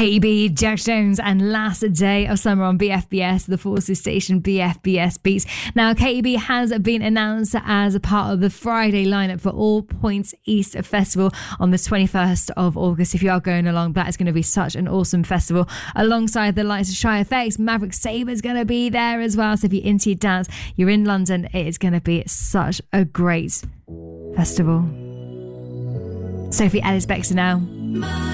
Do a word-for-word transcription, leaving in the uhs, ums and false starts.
K B, Jack Jones, and Last Day of Summer on B F B S, the Forces Station B F B S Beats. Now, K B has been announced as a part of the Friday lineup for All Points East Festival on the twenty-first of August. If you are going along, that is going to be such an awesome festival. Alongside the likes of Shy F X, Maverick Sabre is going to be there as well. So if you're into your dance, you're in London, it is going to be such a great festival. Sophie Ellis Bextor now.